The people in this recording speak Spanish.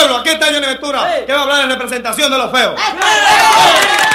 pueblo, aquí está Johnny Ventura, que va a hablar en representación de los feos.